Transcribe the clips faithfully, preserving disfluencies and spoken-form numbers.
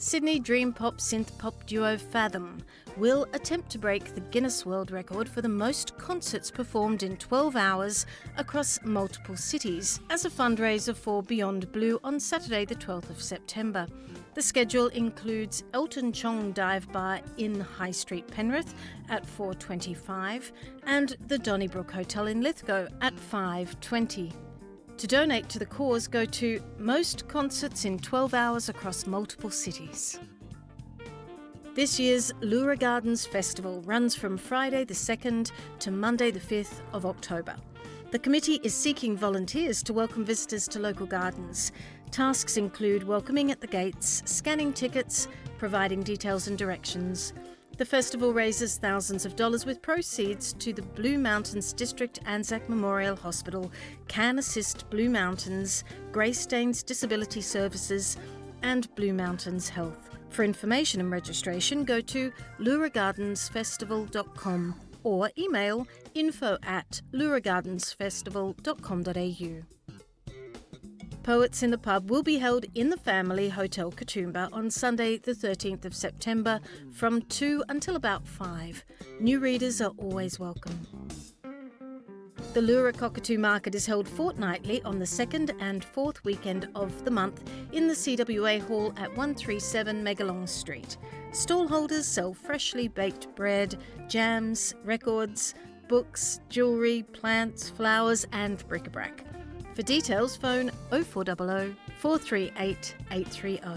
Sydney dream pop synth pop duo Fathom will attempt to break the Guinness World Record for the most concerts performed in twelve hours across multiple cities as a fundraiser for Beyond Blue on Saturday the twelfth of September. The schedule includes Elton Chong Dive Bar in High Street, Penrith at four twenty-five and the Donnybrook Hotel in Lithgow at five twenty. To donate to the cause, go to Most Concerts in twelve hours across multiple cities. This year's Lura Gardens Festival runs from Friday the second to Monday the fifth of October. The committee is seeking volunteers to welcome visitors to local gardens. Tasks include welcoming at the gates, scanning tickets, providing details and directions. The festival raises thousands of dollars with proceeds to the Blue Mountains District Anzac Memorial Hospital, Can Assist Blue Mountains, Greystanes Disability Services and Blue Mountains Health. For information and registration, go to lura gardens festival dot com or email info at lura gardens festival dot com dot a u. Poets in the Pub will be held in the Family Hotel Katoomba on Sunday the thirteenth of September from two until about five. New readers are always welcome. The Lura Cockatoo Market is held fortnightly on the second and fourth weekend of the month in the C W A Hall at one thirty-seven Megalong Street. Stallholders sell freshly baked bread, jams, records, books, jewellery, plants, flowers and bric-a-brac. For details, phone oh four hundred, four three eight, eight three oh.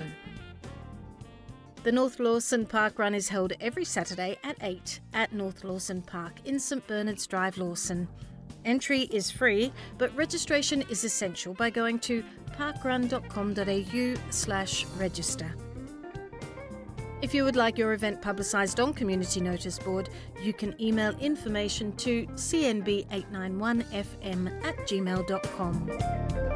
The North Lawson Park Run is held every Saturday at eight at North Lawson Park in St Bernard's Drive, Lawson. Entry is free, but registration is essential by going to parkrun dot com dot a u slash register. If you would like your event publicised on Community Notice Board, you can email information to c n b eight nine one f m at gmail dot com.